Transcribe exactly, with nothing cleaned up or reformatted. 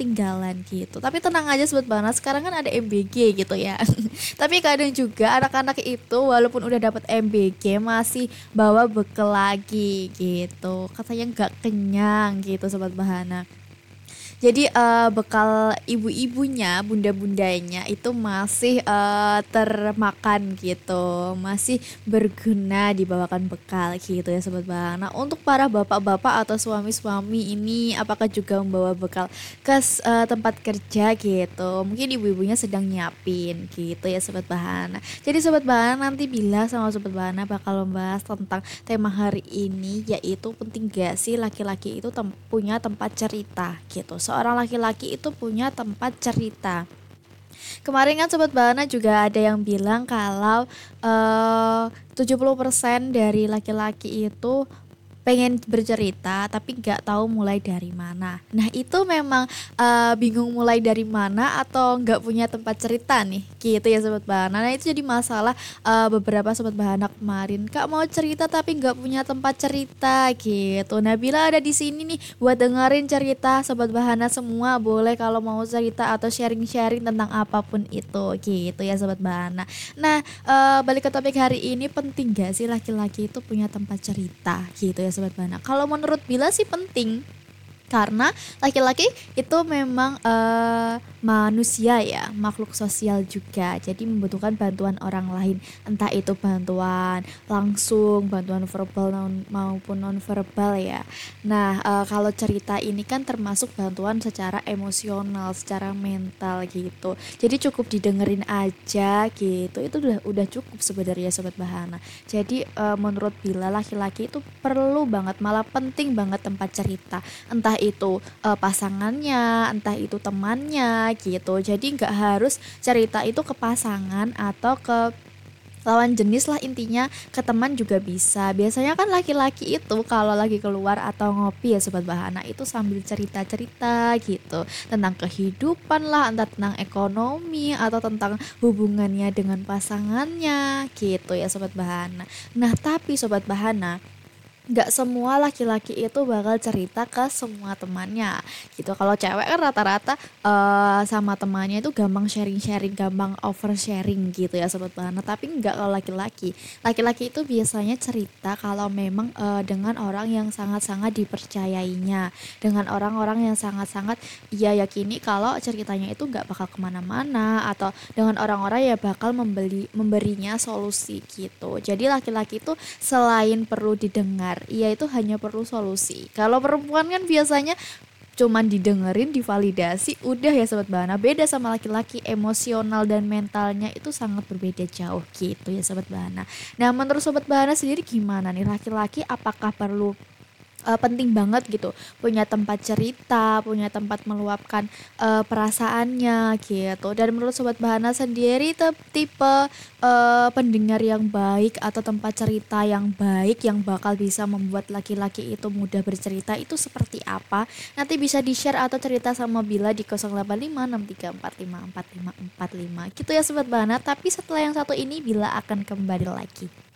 ketinggalan gitu. Tapi tenang aja Sobat Bahana, sekarang kan ada M B G gitu ya. Tapi kadang juga anak-anak itu walaupun udah dapat M B G masih bawa bekal lagi gitu. Katanya nggak kenyang gitu Sobat Bahana. Jadi eh, bekal ibu-ibunya, bunda-bundanya itu masih eh, termakan gitu, masih berguna dibawakan bekal gitu ya Sobat Bahana. Untuk para bapak-bapak atau suami-suami ini apakah juga membawa bekal ke eh, tempat kerja gitu? Mungkin ibu-ibunya sedang nyiapin gitu ya Sobat Bahana. Jadi Sobat Bahana nanti bila sama Sobat Bahana bakal membahas tentang tema hari ini, yaitu penting gak sih laki-laki itu tem- punya tempat cerita gitu. Seorang laki-laki itu punya tempat cerita. Kemarin kan Sobat Bahana juga ada yang bilang kalau eh, tujuh puluh persen dari laki-laki itu pengen bercerita tapi nggak tahu mulai dari mana. Nah itu memang eh, bingung mulai dari mana atau nggak punya tempat cerita nih, gitu ya Sobat Bahana. Nah itu jadi masalah eh, beberapa Sobat Bahana kemarin. Kak mau cerita tapi nggak punya tempat cerita gitu. Nah bila ada di sini nih buat dengerin cerita Sobat Bahana semua, boleh kalau mau cerita atau sharing-sharing tentang apapun itu, gitu ya Sobat Bahana. Nah eh, balik ke topik hari ini, penting gak sih laki-laki itu punya tempat cerita gitu ya Sobat Bana. Kalau menurut Bila sih penting, karena laki-laki itu memang eh, manusia ya, makhluk sosial juga, jadi membutuhkan bantuan orang lain, entah itu bantuan langsung, bantuan verbal non- maupun non verbal ya. Nah eh, kalau cerita ini kan termasuk bantuan secara emosional, secara mental gitu, jadi cukup didengerin aja gitu, itu udah udah cukup sebenarnya Sobat Bahana. Jadi eh, menurut Bila laki-laki itu perlu banget, malah penting banget tempat cerita, entah itu eh, pasangannya, entah itu temannya gitu. Jadi nggak harus cerita itu ke pasangan atau ke lawan jenis lah, intinya ke teman juga bisa. Biasanya kan laki-laki itu kalau lagi keluar atau ngopi ya Sobat Bahana, itu sambil cerita-cerita gitu tentang kehidupan lah, entah tentang ekonomi atau tentang hubungannya dengan pasangannya gitu ya Sobat Bahana. Nah tapi Sobat Bahana, nggak semua laki-laki itu bakal cerita ke semua temannya gitu. Kalau cewek kan rata-rata eh, sama temannya itu gampang sharing-sharing, gampang oversharing gitu ya Sobat Bahana. Tapi nggak kalau laki-laki. Laki-laki itu biasanya cerita kalau memang eh, dengan orang yang sangat-sangat dipercayainya, dengan orang-orang yang sangat-sangat ia yakini kalau ceritanya itu nggak bakal kemana-mana, atau dengan orang-orang yang bakal membeli memberinya solusi gitu. Jadi laki-laki itu selain perlu didengar, ia itu hanya perlu solusi. Kalau perempuan kan biasanya cuman didengerin, divalidasi, udah ya Sobat Bahana. Beda sama laki-laki, emosional dan mentalnya itu sangat berbeda jauh gitu ya Sobat Bahana. Nah menurut Sobat Bahana sendiri gimana nih, laki-laki apakah perlu eh, penting banget gitu punya tempat cerita, punya tempat meluapkan eh, perasaannya gitu? Dan menurut Sobat Bahana sendiri, te- tipe eh, pendengar yang baik atau tempat cerita yang baik yang bakal bisa membuat laki-laki itu mudah bercerita itu seperti apa? Nanti bisa di-share atau cerita sama Bila di nol delapan lima enam tiga empat lima empat lima empat lima gitu ya Sobat Bahana. Tapi setelah yang satu ini Bila akan kembali lagi.